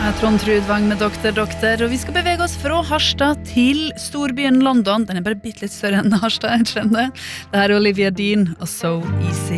Trond Trudvang med Doktor, og vi skal bevege oss fra Harstad til storbyen London. Den bare bitte litt større enn Harstad, jeg skjønner. Det her er Olivia Dean og So Easy.